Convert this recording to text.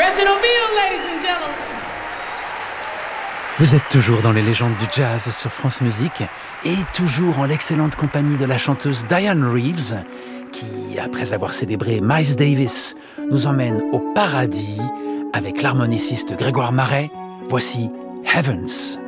ladies and gentlemen. Vous êtes toujours dans les légendes du jazz sur France Musique et toujours en l'excellente compagnie de la chanteuse Dianne Reeves qui, après avoir célébré Miles Davis, nous emmène au paradis avec l'harmoniciste Grégoire Maret. Voici Heavens.